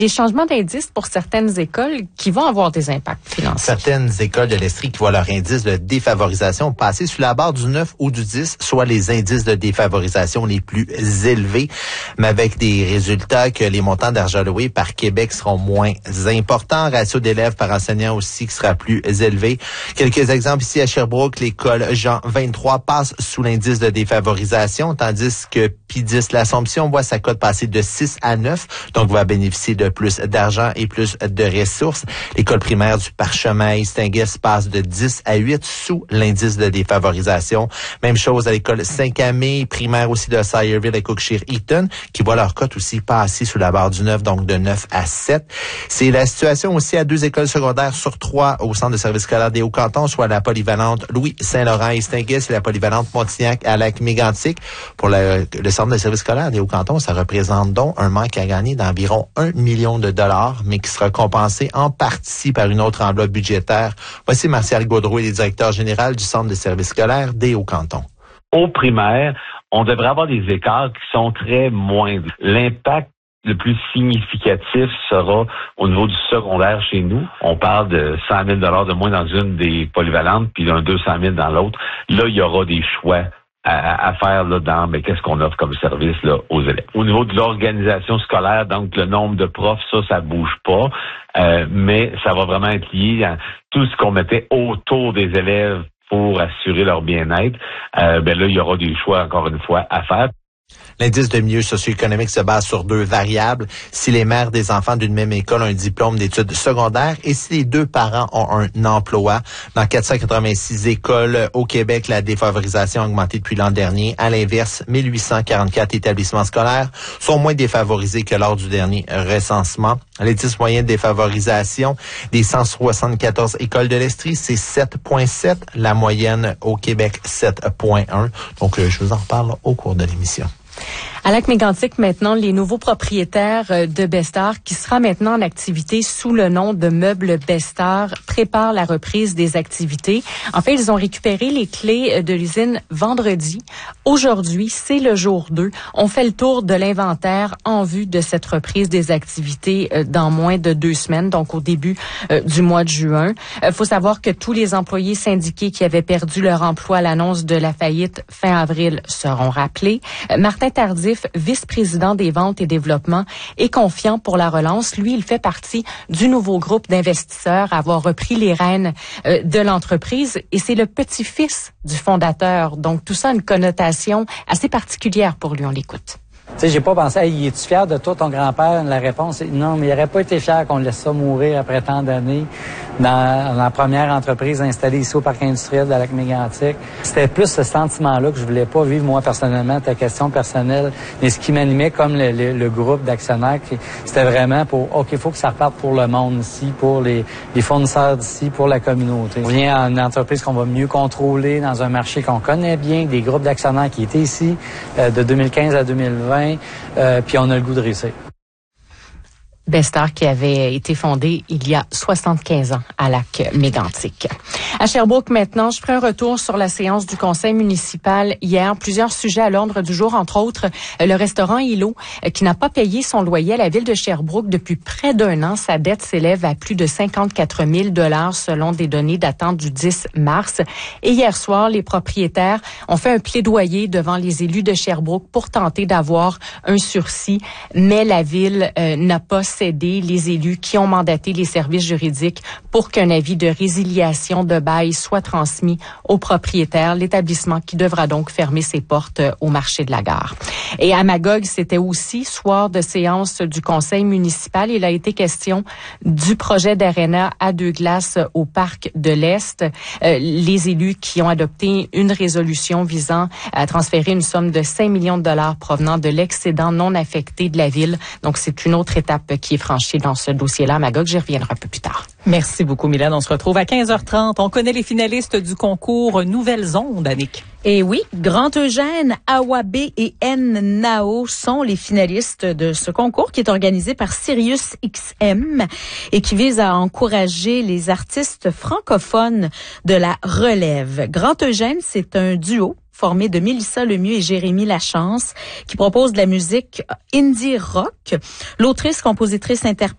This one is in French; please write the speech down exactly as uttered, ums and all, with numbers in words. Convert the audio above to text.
des changements d'indice pour certaines écoles qui vont avoir des impacts financiers. Certaines écoles de l'Estrie qui voient leur indice de défavorisation passer sous la barre du neuf ou du dix, soit les indices de défavorisation les plus élevés, mais avec des résultats que les montants d'argent alloués par Québec seront moins importants. Ratio d'élèves par enseignant aussi qui sera plus élevé. Quelques exemples ici à Sherbrooke, l'école Jean vingt-trois passe sous l'indice de défavorisation, tandis que P dix l'Assomption voit sa cote passer de six à neuf, donc va bénéficier de plus d'argent et plus de ressources. L'école primaire du Parchemin à Istinguest passe de dix à huit sous l'indice de défavorisation. Même chose à l'école Saint-Camille, primaire aussi de Sayreville et Cookshire-Eaton, qui voit leur cote aussi passer sous la barre du neuf, donc de neuf à sept. C'est la situation aussi à deux écoles secondaires sur trois au centre de service scolaire des Hauts-Cantons, soit la polyvalente Louis-Saint-Laurent à Istinguest et la polyvalente Montignac à Lac-Mégantic. Pour le, le centre de service scolaire des Hauts-Cantons, ça représente donc un manque à gagner d'environ un million de dollars, mais qui sera compensé en partie par une autre enveloppe budgétaire. Voici Martial Gaudreau, le directeur général du centre de service scolaire des Hauts-Cantons. Au primaire, on devrait avoir des écarts qui sont très moindres. L'impact le plus significatif sera au niveau du secondaire chez nous. On parle de cent mille dollars de moins dans une des polyvalentes, puis d'un deux cent mille dans l'autre. Là, il y aura des choix à, à faire là dans mais qu'est-ce qu'on offre comme service là aux élèves. Au niveau de l'organisation scolaire, donc le nombre de profs, ça, ça bouge pas, euh, mais ça va vraiment être lié à tout ce qu'on mettait autour des élèves pour assurer leur bien-être. Euh, ben là, il y aura des choix encore une fois à faire. L'indice de milieu socio-économique se base sur deux variables. Si les mères des enfants d'une même école ont un diplôme d'études secondaires et si les deux parents ont un emploi. Dans quatre cent quatre-vingt-six écoles au Québec, la défavorisation a augmenté depuis l'an dernier. À l'inverse, mille huit cent quarante-quatre établissements scolaires sont moins défavorisés que lors du dernier recensement. L'indice moyen de défavorisation des cent soixante-quatorze écoles de l'Estrie, c'est sept virgule sept. La moyenne au Québec, sept virgule un. Donc, je vous en reparle au cours de l'émission. À Lac-Mégantic, maintenant, les nouveaux propriétaires de Bestar, qui sera maintenant en activité sous le nom de Meubles Bestar, préparent la reprise des activités. En fait, ils ont récupéré les clés de l'usine vendredi. Aujourd'hui, c'est le jour deux. On fait le tour de l'inventaire en vue de cette reprise des activités dans moins de deux semaines, donc au début euh, du mois de juin. Il faut savoir que tous les employés syndiqués qui avaient perdu leur emploi à l'annonce de la faillite fin avril seront rappelés. Euh, Martin Tardif, vice-président des ventes et développement, est confiant pour la relance. Lui, il fait partie du nouveau groupe d'investisseurs à avoir repris les rênes euh, de l'entreprise et c'est le petit-fils du fondateur. Donc, tout ça a une connotation assez particulière pour lui. On l'écoute. Tu sais, j'ai pas pensé, hey, es-tu fier de toi, ton grand-père? La réponse est non, mais il aurait pas été fier qu'on le laisse ça mourir après tant d'années dans, dans la première entreprise installée ici au Parc industriel de Lac-Mégantic. C'était plus ce sentiment-là que je voulais pas vivre, moi, personnellement, ta question personnelle. Mais ce qui m'animait comme le, le, le groupe d'actionnaires, c'était vraiment pour, OK, il faut que ça reparte pour le monde ici, pour les, les fournisseurs d'ici, pour la communauté. On vient à une entreprise qu'on va mieux contrôler dans un marché qu'on connaît bien, des groupes d'actionnaires qui étaient ici euh, de deux mille quinze à deux mille vingt. Euh, puis on a le goût de réussir. Bestar qui avait été fondé il y a soixante-quinze ans à Lac-Mégantic. À Sherbrooke maintenant, je ferai un retour sur la séance du conseil municipal hier. Plusieurs sujets à l'ordre du jour, entre autres le restaurant Îlot qui n'a pas payé son loyer à la ville de Sherbrooke depuis près d'un an. Sa dette s'élève à plus de cinquante-quatre mille dollars selon des données datant du dix mars. Et hier soir, les propriétaires ont fait un plaidoyer devant les élus de Sherbrooke pour tenter d'avoir un sursis, mais la ville euh, n'a pas cédé. Les élus qui ont mandaté les services juridiques pour qu'un avis de résiliation de bail soit transmis aux propriétaires, l'établissement qui devra donc fermer ses portes au marché de la gare. Et à Magog, c'était aussi soir de séance du conseil municipal. Il a été question du projet d'aréna à deux glaces au parc de l'Est. Euh, les élus qui ont adopté une résolution visant à transférer une somme de cinq millions de dollars provenant de l'excédent non affecté de la ville. Donc, c'est une autre étape qui est franchie dans ce dossier-là à Magog. J'y reviendrai un peu plus tard. Merci beaucoup, Mylène. On se retrouve à quinze heures trente. On connaît les finalistes du concours Nouvelles Ondes, Annick. Et oui, Grand Eugène, Awabé et N-Nao sont les finalistes de ce concours qui est organisé par Sirius X M et qui vise à encourager les artistes francophones de la relève. Grand Eugène, c'est un duo formé de Mélissa Lemieux et Jérémy Lachance qui propose de la musique indie rock. L'autrice, compositrice, interprète